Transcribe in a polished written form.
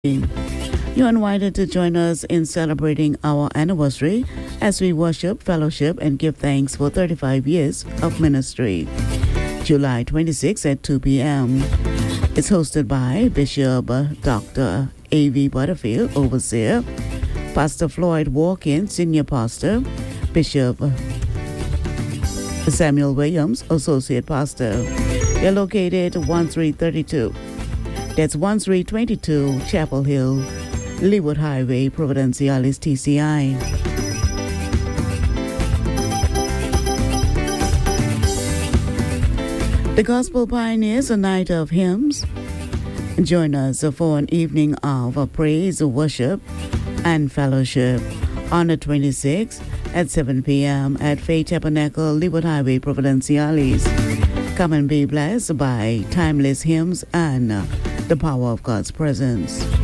You're invited to join us in celebrating our anniversary as we worship, fellowship, and give thanks for 35 years of ministry. July 26 at 2 p.m. It's hosted by Bishop Dr. A.V. Butterfield, Overseer, Pastor Floyd Walkin, Senior Pastor, Bishop Samuel Williams, Associate Pastor. They're located 1332. That's 1322 Chapel Hill, Leeward Highway, Providenciales, TCI. The Gospel Pioneers, a night of hymns. Join us for an evening of praise, worship, and fellowship on the 26th at 7 p.m. at Faith Tabernacle, Leeward Highway, Providenciales. Come and be blessed by timeless hymns and the power of God's presence.